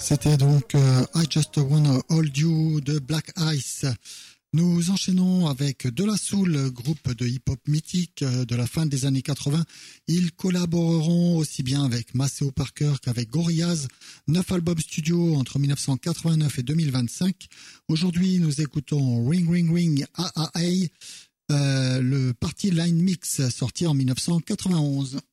C'était donc I Just Wanna Hold You de Black Ice. Nous enchaînons avec De La Soul, groupe de hip-hop mythique de la fin des années 80. Ils collaboreront aussi bien avec Maceo Parker qu'avec Gorillaz. 9 albums studio entre 1989 et 2025. Aujourd'hui, nous écoutons Ring Ring Ring AAA, le Party Line Mix sorti en 1991.